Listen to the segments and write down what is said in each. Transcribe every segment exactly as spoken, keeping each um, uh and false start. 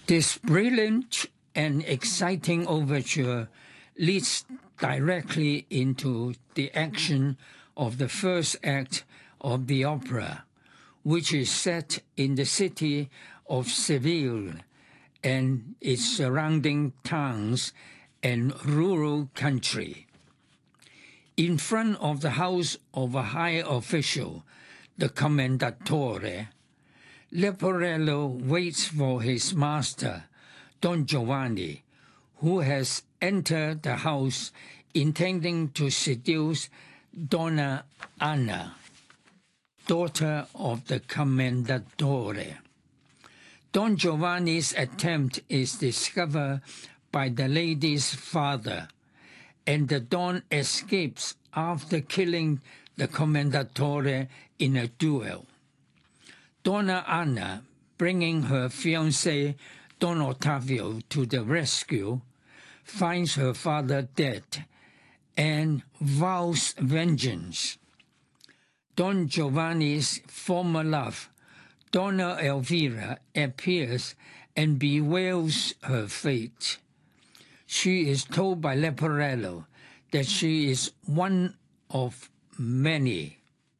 This brilliant and exciting overture leads directly into the action of the first act of the opera, which is set in the city of Seville and its surrounding towns and rural country. In front of the house of a high official, the Commendatore, Leporello waits for his master, Don Giovanni, who has entered the house intending to seduce Donna Anna, daughter of the Commendatore. Don Giovanni's attempt is discovered by the lady's father, and the Don escapes after killing the Commendatore in a duel. Donna Anna, bringing her fiancé Don Ottavio to the rescue, finds her father dead and vows vengeance. Don Giovanni's former love, Donna Elvira, appears and bewails her fate. She is told by Leporello that she is one of many.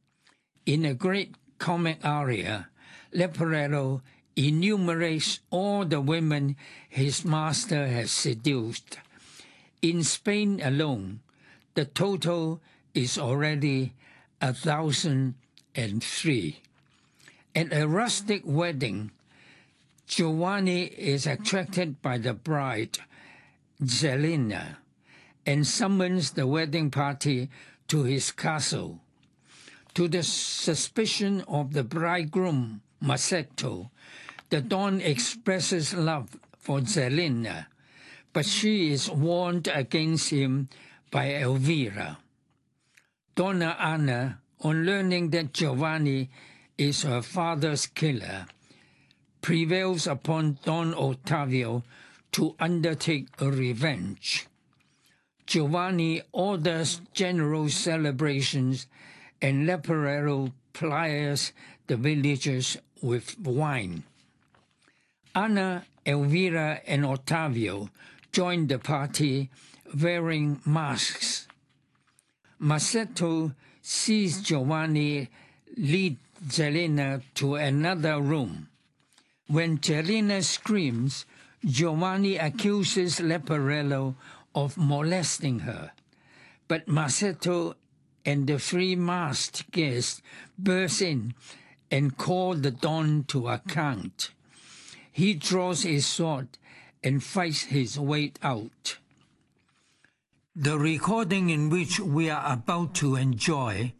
In a great comic aria, Leporello enumerates all the women his master has seduced. In Spain alone, the total is already a thousand and three. At a rustic wedding, Giovanni is attracted by the bride, Zelina, and summons the wedding party to his castle. To the suspicion of the bridegroom, Masetto, the Don expresses love for Zelina, but she is warned against him by Elvira. Donna Anna, on learning that Giovanni is her father's killer, prevails upon Don Ottavio to undertake a revenge. Giovanni orders general celebrations, and Leporello plies the villagers with wine. Anna, Elvira, and Ottavio join the party wearing masks. Masetto sees Giovanni lead Zelina to another room. When Zelina screams, Giovanni accuses Leporello of molesting her, but Masetto and the three masked guests burst in and call the Don to account. He draws his sword and fights his way out. The recording in which we are about to enjoy